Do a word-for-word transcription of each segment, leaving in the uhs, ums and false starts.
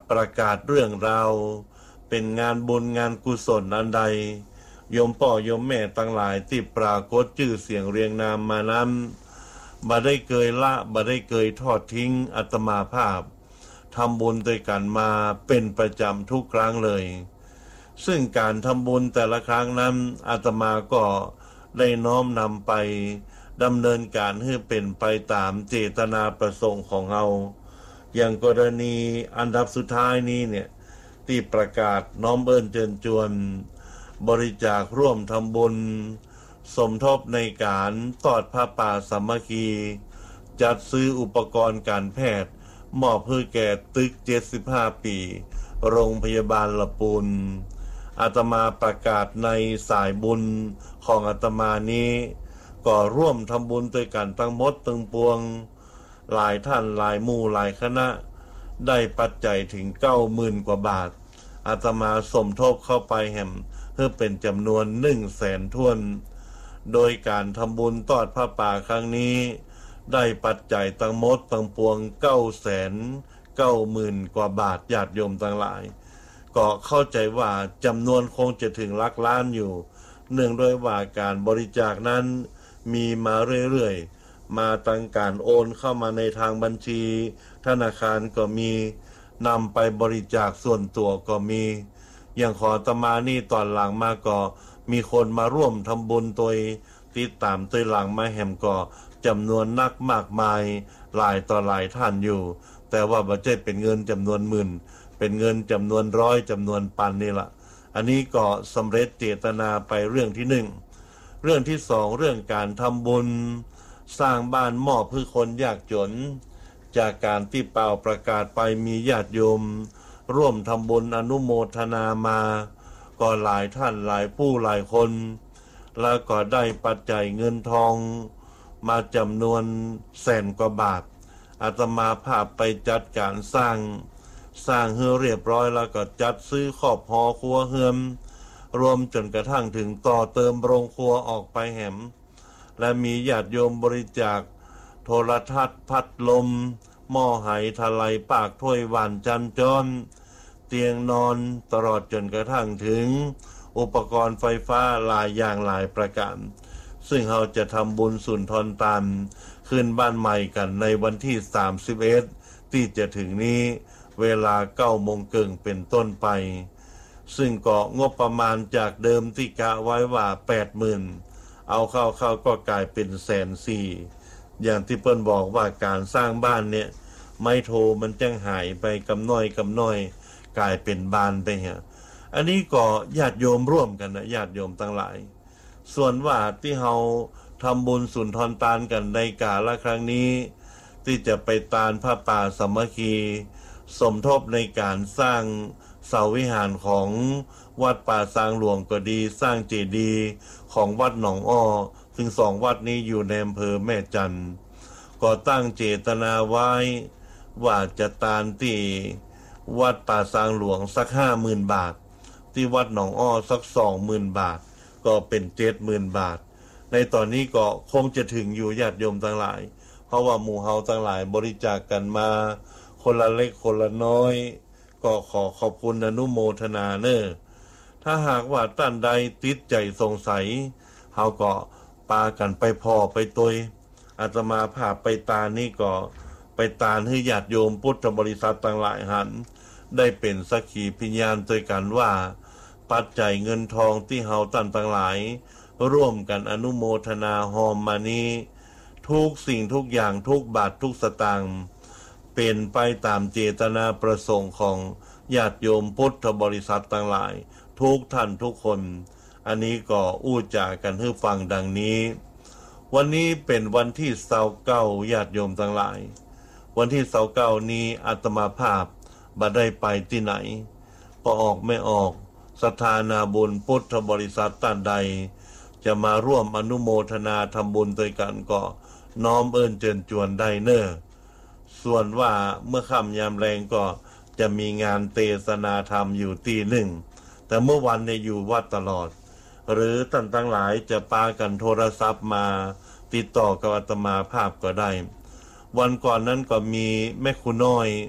ประกาศเรื่องราวเป็นงานบุญงานกุศลอันใดโยมพ่อโยมแม่ทั้งหลายที่ปรากฏชื่อเสียงเรียงนามมานั้นบ่ได้เคยละบ่ได้เคยทอดทิ้งอาตมาภาพทำบุญด้วยกันมาเป็นประจำทุกครั้งเลยซึ่งการทำบุญแต่ละครั้งนั้นอาตมาก็ได้น้อมนำไปดำเนินการให้เป็นไปตามเจตนาประสงค์ของเราอย่างกรณีอันดับสุดท้ายนี้เนี่ยที่ประกาศน้อมเอิญเชิญชวนบริจาคร่วมทำบุญสมทบในการทอดผ้าป่าสามัคคีจัดซื้ออุปกรณ์การแพทย์มอบเพื่อแก่ตึกเจ็ดสิบห้าปีโรงพยาบาลละปูนอาตมาประกาศในสายบุญของอาตมานี้ก็ร่วมทำบุญด้วยกันทั้งหมดทั้งปวงหลายท่านหลายหมู่หลายคณะได้ปัจจัยถึงเก้าหมื่นกว่าบาทอาตมาสมทบเข้าไปแห่มเพื่อเป็นจำนวนหนึ่งแสนถ้วนโดยการทำบุญทอดผ้าป่าครั้งนี้ได้ปัจจัยทั้งหมดทั้งปวงเก้าแสนเก้าหมื่นกว่าบาทญาติโยมทั้งหลายก็เข้าใจว่าจำนวนคงจะถึงหลักล้านอยู่เนื่องด้วยว่าการบริจาคนั้นมีมาเรื่อยๆมาตั้งการโอนเข้ามาในทางบัญชีธนาคารก็มีนำไปบริจาคส่วนตัวก็มีอย่างขออาตมานี่ตอนหลังมาก็มีคนมาร่วมทำบุญตัวติดตามตัวหลังมาแหมก็จำนวนนักมากมายหลายต่อหลายท่านอยู่แต่ว่าไม่ใช่เป็นเงินจำนวนหมื่นเป็นเงินจำนวนร้อยจำนวนพันนี่ละอันนี้ก็สำเร็จเจตนาไปเรื่องที่หนึ่งเรื่องที่สองเรื่องการทำบุญสร้างบ้านมอบเพื่อคนยากจนจากการที่เป่าประกาศไปมีญาติโยมร่วมทำบุญอนุโมทนามาก็หลายท่านหลายผู้หลายคนแล้วก็ได้ปัจจัยเงินทองมาจำนวนแสนกว่าบาทอาตมาภาพไปจัดการสร้างสร้างเฮือเรียบร้อยแล้วก็จัดซื้อขอบหอครัวเฮือมรวมจนกระทั่งถึงต่อเติมโรงครัวออกไปแหมและมีญาติโยมบริจาคโทรทัศน์พัดลมหม้อไหทลายปากถ้วยหวานจันจรเตียงนอนตลอดจนกระทั่งถึงอุปกรณ์ไฟฟ้าหลายอย่างหลายประการซึ่งเราจะทำบุญสุนทรตามขึ้นบ้านใหม่กันในวันที่สามสิบเอ็ดที่จะถึงนี้เวลาเก้าโมงครึ่งเป็นต้นไปซึ่งก็งบประมาณจากเดิมที่กะไว้ว่าแปดหมื่นเอาเข้าๆก็กลายเป็นแสนสี่อย่างที่เปิ้นบอกว่าการสร้างบ้านเนี่ยไม่โทรมันจังหายไปกำน้อยกำน้อยกลายเป็นบ้านไปฮะอันนี้ก็ญาติโยมร่วมกันนะญาติโยมทั้งหลายส่วนว่าที่เราทำบุญสุนทรตานกันในกาละครั้งนี้ที่จะไปตานผ้าป่าสามัคคีสมทบในการสร้างเสาวิหารของวัดป่าซางหลวงก็ดีสร้างเจดีย์ของวัดหนองอ้อซึ่งสองวัดนี้อยู่ในอำเภอแม่จันทร์ก็ตั้งเจตนาไว้ว่าจะตานที่วัดป่าซางหลวงสักห้าหมื่นบาทที่วัดหนองอ้อสักสองหมื่นบาทก็เป็นเจ็ดหมื่นบาทในตอนนี้ก็คงจะถึงอยู่ญาติโยมทั้งหลายเพราะว่าหมู่เฮาทั้งหลายบริจาคกันมาคนละเล็กคนละน้อยก็ขอขอบคุณอนุโมทนาเนอถ้าหากว่าท่านใดติดใจสงสัยเฮาก็ปากันไปพอไปตยอาตมาภาพไปตานี่ก็ไปตาให้ญาติโยมพุทธบริษัทต่างหลายหันได้เป็นสักขีพยานด้วยกันว่าปัจจัยเงินทองที่เฮาท่านต่างหลายร่วมกันอนุโมทนาหอมมานี้ทุกสิ่งทุกอย่างทุกบาททุกสตางค์เป็นไปตามเจตนาประสงค์ของญาติโยมพุทธบริษัทต่างหลายทุกท่านทุกคนอันนี้ก็อู้จากันให้ฟังดังนี้วันนี้เป็นวันที่เสาเก้าญาติโยมทั้งหลายวันที่เสาเก้านี้อาตมาภาพบ่ได้ไปที่ไหนพอออกไม่ออกศรัทธานาบุญพุทธบริษัทท่านใดจะมาร่วมอนุโมทนาทำบุญด้วยกันก็น้อมเอิ้นเชิญชวนได้เนอส่วนว่าเมื่อค่ำยามแรงก็จะมีงานเทศนาธรรมอยู่ตีหนึ่งแต่เมื่อวันเนี่ยอยู่วัดตลอดหรือท่านทั้งหลายจะปากันโทรศัพท์มาติดต่อกับอาตมาภาพก็ได้วันก่อนนั้นก็มีแม่ครูน้อย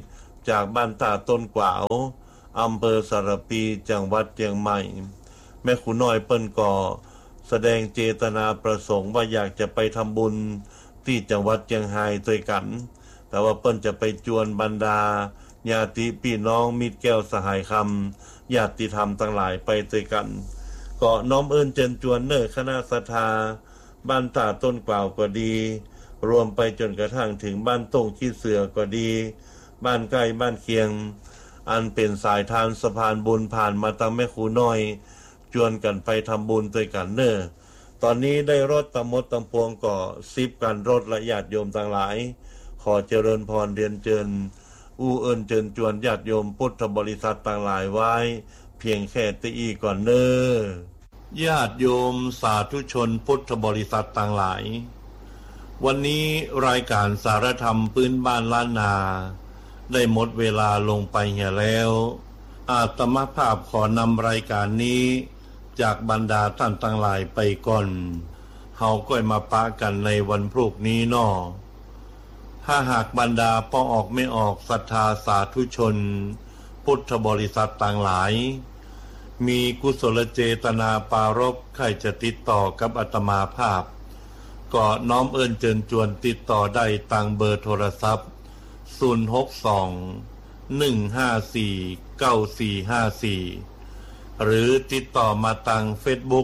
จากบ้านตาต้นกวาวอำเภอสารปีจังหวัดเชียงใหม่แม่ครูน้อยเปิ้นก่อแสดงเจตนาประสงค์ว่าอยากจะไปทำบุญที่จังหวัดเชียงรายด้วยกันแต่ว่าเปิ้นจะไปจวนบรรดาญาติพี่น้องมิตรแก้วสหายคำญาติธรรมทั้งหลายไปด้วยกันก็น้อมเอิญเจนจวนเนอคณะศรัทธาบ้านตาต้นกวาวก็ดีรวมไปจนกระทั่งถึงบ้านตงขี้เสือก็ดีบ้านใกล้บ้านเคียงอันเป็นสายทานสะพานบุญผ่านมาตั้งแม่ครูน้อยจวนกันไปทำบุญด้วยกันเนอตอนนี้ได้รถตะมดตะพวงก่อซิบกันรถและญาติโยมต่างหลายขอเจริญพรเรียนเจิญอู้เอิญเจิญจวนญาติโยมพุทธบริษัทต่างหลายไว้เพียงแค่ตีอีก่อนเนอญาติโยมสาธุชนพุทธบริษัทต่างหลายวันนี้รายการสารธรรมพื้นบ้านล้านนาได้หมดเวลาลงไปเหี่ยแล้วอาตมาภาพขอนำรายการนี้จากบรรดาท่านต่างหลายไปก่อนเฮาก็มาปะกันในวันพรุ่งนี้นอถ้าหากบรรดาป้อออกไม่ออกศรัทธาสาธุชนพุทธบริษัทต่างหลายมีกุศลเจตนาปารภใครจะติดต่อกับอาตมาภาพก็น้อมเอิญเจิญจวนติดต่อได้ตามเบอร์โทรศัพท์ศูนย์ หก สอง หนึ่ง ห้า สี่ เก้า สี่ ห้า สี่หรือติดต่อมาทาง Facebook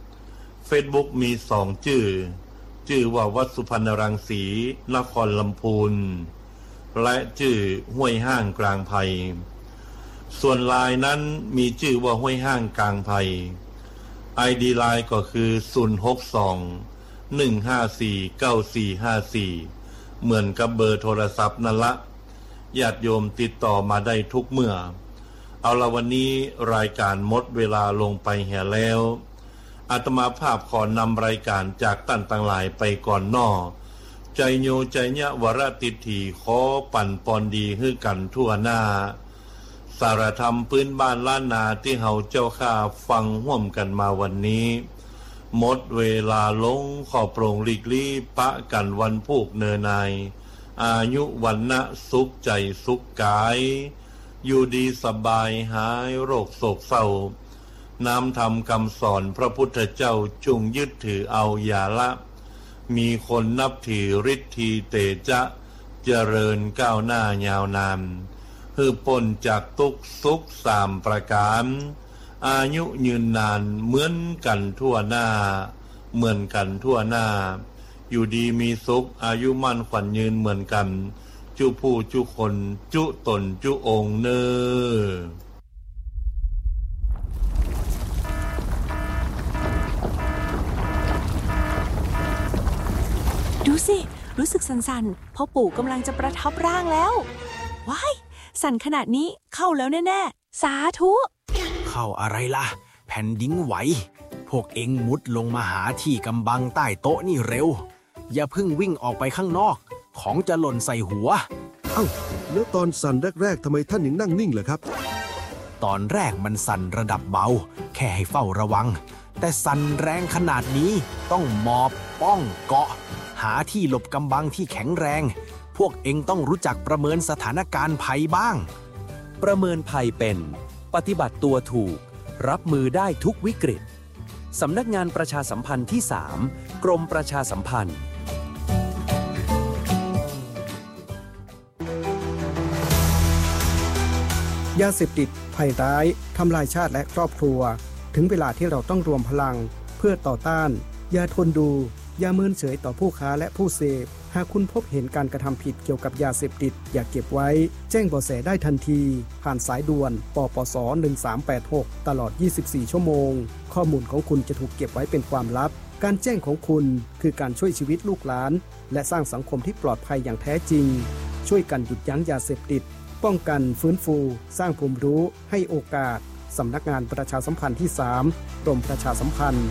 Facebook มีสองชื่อชื่อว่าวัดสุพรรณรังสีนครลำพูนและชื่อห้วยห้างกลางไผ่ส่วนไลน์นั้นมีชื่อว่าห้วยห้างกลางไผ่ ไอ ดี ไลน์ก็คือศูนย์ หก สอง หนึ่ง ห้า สี่ เก้า สี่ ห้า สี่เหมือนกับเบอร์โทรศัพท์นั่นละญาติโยมติดต่อมาได้ทุกเมื่อเอาละวันนี้รายการหมดเวลาลงไปแห่แล้วอาตมาภาพขอนำรายการจากท่านต่างหลายไปก่อนนอใจโยใจเนะวรติถีขอปั่นปอนดีให้กันทั่วหน้าสารธรรมพื้นบ้านล้านนาที่เฮาเจ้าข้าฟังห่วมกันมาวันนี้หมดเวลาลงขอโปร่งหลีกลี่ปะกันวันพูกเนนายอายุวันนะสุขใจสุขกายอยู่ดีสบายหายโรคโศกเศร้าน้ำธรรมคำสอนพระพุทธเจ้าจงยึดถือเอาอย่าละมีคนนับถือฤทธีเตจะเจริญก้าวหน้ายาวนานฮือพ้นจากทุกข์สุขสามประการอายุยืนนานเหมือนกันทั่วหน้าเหมือนกันทั่วหน้าอยู่ดีมีสุขอายุมั่นขวัญยืนเหมือนกันจุผู้จุคนจุตนจุองค์เนอดูสิรู้สึกสั่นๆพ่อปู่กำลังจะประทับร่างแล้วว้ายสั่นขนาดนี้เข้าแล้วแน่ๆสาธุเข้าอะไรล่ะแผ่นดินไหวพวกเอ็งมุดลงมาหาที่กำบังใต้โต๊ะนี่เร็วอย่าเพิ่งวิ่งออกไปข้างนอกของจะหล่นใส่หัวเอ้าแล้วตอนสั่นแรกๆทำไมท่านยังนั่งนิ่งเหรอครับตอนแรกมันสั่นระดับเบาแค่ให้เฝ้าระวังแต่สั่นแรงขนาดนี้ต้องหมอบป้องเกาะหาที่หลบกำบังที่แข็งแรงพวกเอ็งต้องรู้จักประเมินสถานการณ์ภัยบ้างประเมินภัยเป็นปฏิบัติตัวถูกรับมือได้ทุกวิกฤตสำนักงานประชาสัมพันธ์ที่สามกรมประชาสัมพันธ์ยาเสพติดภัยร้ายทำลายชาติและครอบครัวถึงเวลาที่เราต้องรวมพลังเพื่อต่อต้านอย่าทนดูอย่าเมินเฉยต่อผู้ค้าและผู้เสพหากคุณพบเห็นการกระทำผิดเกี่ยวกับยาเสพติดอย่าเก็บไว้แจ้งเบาะแสได้ทันทีผ่านสายด่วนปปสหนึ่งสามแปดหกตลอดยี่สิบสี่ชั่วโมงข้อมูลของคุณจะถูกเก็บไว้เป็นความลับการแจ้งของคุณคือการช่วยชีวิตลูกหลานและสร้างสังคมที่ปลอดภัยอย่างแท้จริงช่วยกันหยุดยั้งยาเสพติดป้องกันฟื้นฟูสร้างภูมิรู้ให้โอกาสสำนักงานประชาสัมพันธ์ที่สามกรมประชาสัมพันธ์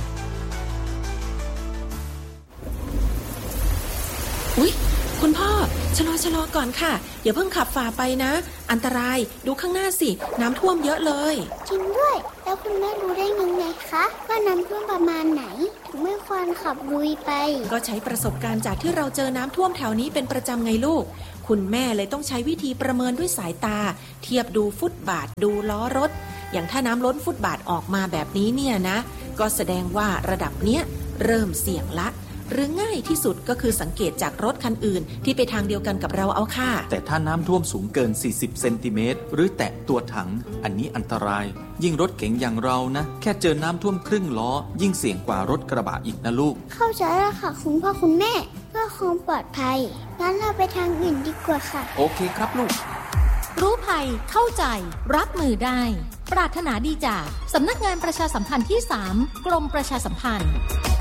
อุ๊ยคุณพ่อชะลอชะลอก่อนค่ะอย่าเพิ่งขับฝ่าไปนะอันตรายดูข้างหน้าสิน้ำท่วมเยอะเลยจริงด้วยแล้วคุณแม่รู้ได้ยังไงคะว่าน้ำท่วมประมาณไหนถึงไม่ควรขับลุยไปก็ใช้ประสบการณ์จากที่เราเจอน้ำท่วมแถวนี้เป็นประจำไงลูกคุณแม่เลยต้องใช้วิธีประเมินด้วยสายตาเทียบดูฟุตบาทดูล้อรถอย่างถ้าน้ำล้นฟุตบาทออกมาแบบนี้เนี่ยนะก็แสดงว่าระดับเนี้ยเริ่มเสี่ยงละหรือง่ายที่สุดก็คือสังเกตจากรถคันอื่นที่ไปทางเดียวกันกับเราเอาค่ะแต่ถ้าน้ำท่วมสูงเกินสี่สิบเซนติเมตรหรือแตะตัวถังอันนี้อันตรายยิ่งรถเก๋งอย่างเรานะแค่เจอน้ำท่วมครึ่งล้อยิ่งเสี่ยงกว่ารถกระบะอีกนะลูกเข้าใจแล้วค่ะคุณพ่อคุณแม่เพื่อความปลอดภัยงั้นเราไปทางอื่นดีกว่าค่ะโอเคครับลูกรู้ภัยเข้าใจรับมือได้ปรารถนาดีจากสำนักงานประชาสัมพันธ์ที่สามกรมประชาสัมพันธ์